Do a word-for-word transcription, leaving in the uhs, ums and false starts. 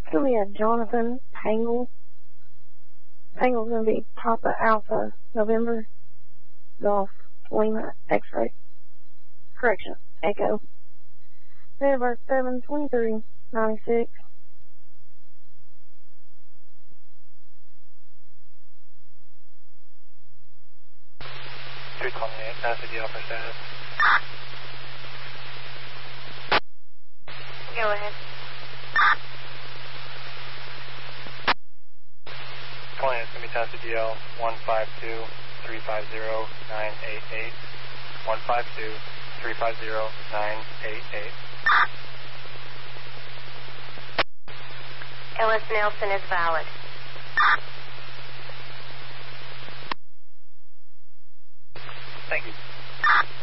It's going to be a Jonathan Pangle. Pangle's going to be Papa Alpha, November, Golf, Lima, X-ray. Correction, Echo. Date of birth seven twenty-three ninety-six. three twenty-eight, pass the deal for status. Go ahead. Calling it's going to be Tessa D L one five two three five zero nine eight eight. one five two three five zero nine eight eight. L S Nelson is valid. Thank you.